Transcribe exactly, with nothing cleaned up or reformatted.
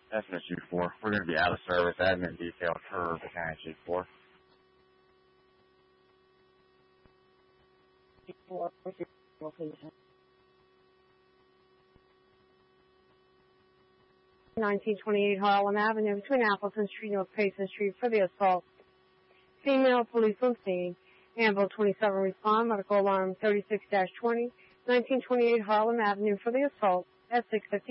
That's an issue four. We're going to be out of service. Admin detail curve is an issue four. Four, what's your location? nineteen twenty-eight Harlem Avenue between Appleton Street and North Payson Street for the assault. Female police on scene. Anvil twenty-seven respond. Medical alarm thirty-six dash twenty. nineteen twenty-eight Harlem Avenue for the assault at six fifty.